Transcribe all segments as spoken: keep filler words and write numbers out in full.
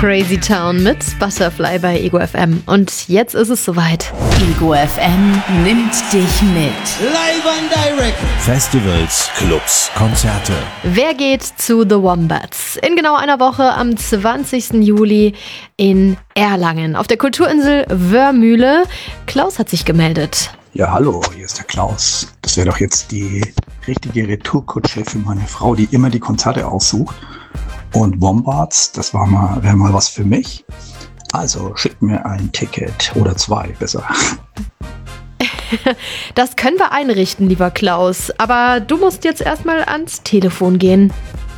Crazy Town mit Butterfly bei Ego F M. Und jetzt ist es soweit. Ego F M nimmt dich mit. Live and direct. Festivals, Clubs, Konzerte. Wer geht zu The Wombats? In genau einer Woche am zwanzigsten Juli in Erlangen auf der Kulturinsel Wörmühle. Klaus hat sich gemeldet. Ja, hallo, hier ist der Klaus. Das wäre doch jetzt die richtige Retourkutsche für meine Frau, die immer die Konzerte aussucht. Und Wombats, das war mal, wäre mal was für mich. Also schickt mir ein Ticket oder zwei, besser. Das können wir einrichten, lieber Klaus. Aber du musst jetzt erstmal ans Telefon gehen.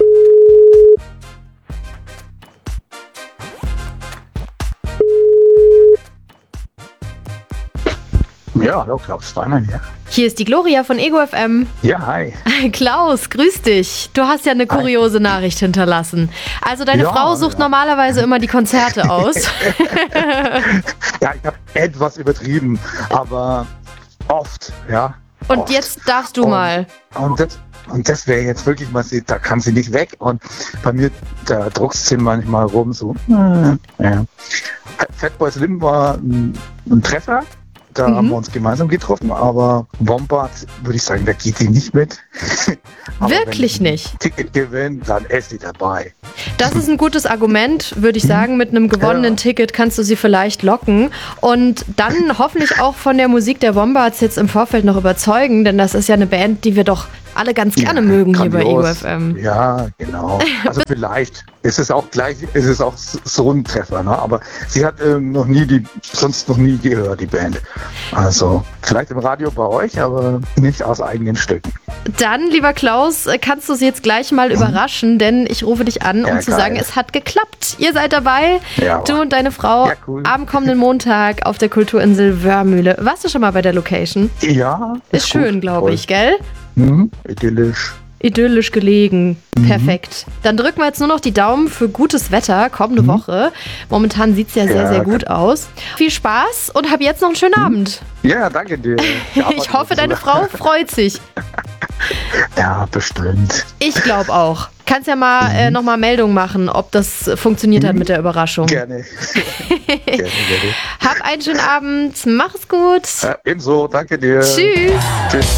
Ja, hallo, Klaus Steinmann hier. Hier ist die Gloria von Ego F M. Ja, hi. Klaus, grüß dich. Du hast ja eine kuriose Nachricht hinterlassen. Also deine Ja, Frau sucht ja. normalerweise immer die Konzerte aus. Ja, ich habe etwas übertrieben, aber oft, ja. Und oft. jetzt darfst du Und- mal. Und das, und das wäre jetzt wirklich mal, sie- da kann sie nicht weg. Und bei mir, da druckst sie manchmal rum, so. äh, Ja. Fatboy Slim war ein, ein Treffer. Da Mhm. haben wir uns gemeinsam getroffen, aber Wombats, würde ich sagen, da geht sie nicht mit. Aber Wirklich wenn ich nicht? ein Ticket gewinnt, dann ist sie dabei. Das ist ein gutes Argument, würde ich sagen. Mit einem gewonnenen Ja. Ticket kannst du sie vielleicht locken und dann hoffentlich auch von der Musik der Wombats jetzt im Vorfeld noch überzeugen, denn das ist ja eine Band, die wir doch alle ganz gerne Ja, mögen hier bei Ego grandios. F M. Ja, genau. Also vielleicht ist es auch gleich, ist es auch so ein Treffer, ne? Aber sie hat ähm, noch nie die, sonst noch nie gehört, die Band. Also vielleicht im Radio bei euch, aber nicht aus eigenen Stücken. Dann, lieber Klaus, kannst du sie jetzt gleich mal überraschen, denn ich rufe dich an, um Ja, zu geil. sagen, es hat geklappt. Ihr seid dabei, Ja, du und deine Frau, Ja, cool. am kommenden Montag auf der Kulturinsel Wörmühle. Warst du schon mal bei der Location? Ja. Ist schön, gut, glaube toll. ich, gell? Mhm. Idyllisch. Idyllisch gelegen. Mhm. Perfekt. Dann drücken wir jetzt nur noch die Daumen für gutes Wetter kommende Woche. Momentan sieht es ja sehr, Mhm. Ja, sehr gut aus. Viel Spaß und hab jetzt noch einen schönen Abend. Ja, danke dir. Ja, Ich hoffe, deine Frau freut sich. Ja, bestimmt. Ich glaube auch. Kannst ja mal äh, nochmal Meldung machen, ob das funktioniert hat mit der Überraschung. Gerne. gerne, gerne. Hab einen schönen Abend. Mach's gut. Ja, ebenso, danke dir. Tschüss. Tschüss.